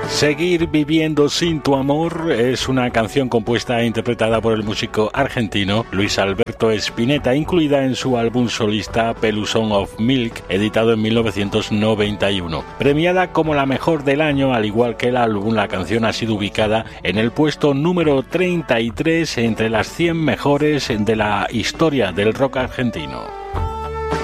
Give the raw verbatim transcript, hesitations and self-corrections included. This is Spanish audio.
Seguir viviendo sin tu amor es una canción compuesta e interpretada por el músico argentino Luis Alberto Spinetta, incluida en su álbum solista Pelusón of Milk, editado en mil novecientos noventa y uno. Premiada como la mejor del año, al igual que el álbum, la canción ha sido ubicada en el puesto número treinta y tres entre las cien mejores de la historia del rock argentino.